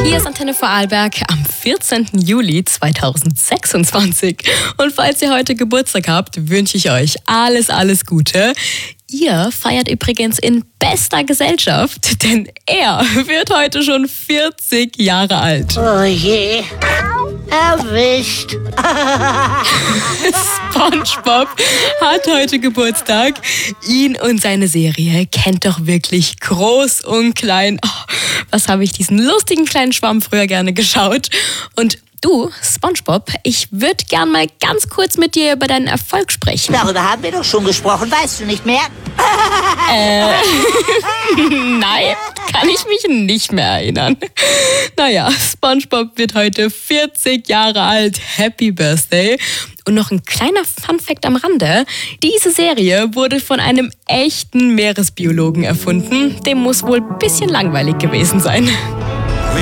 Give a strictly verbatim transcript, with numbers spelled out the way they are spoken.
Hier ist Antenne Vorarlberg am vierzehnten Juli zweitausendsechsundzwanzig. Und falls ihr heute Geburtstag habt, wünsche ich euch alles, alles Gute. Ihr feiert übrigens in bester Gesellschaft, denn er wird heute schon vierzig Jahre alt. Oh je, erwischt. SpongeBob hat heute Geburtstag. Ihn und seine Serie kennt doch wirklich groß und klein. Oh, was habe ich diesen lustigen kleinen Schwamm früher gerne geschaut. Und du, SpongeBob, ich würde gern mal ganz kurz mit dir über deinen Erfolg sprechen. Darüber haben wir doch schon gesprochen, weißt du nicht mehr? Äh, nein, kann ich mich nicht mehr erinnern. Naja, SpongeBob wird heute vierzig Jahre alt. Happy Birthday. Und noch ein kleiner Funfact am Rande. Diese Serie wurde von einem echten Meeresbiologen erfunden. Dem muss wohl ein bisschen langweilig gewesen sein.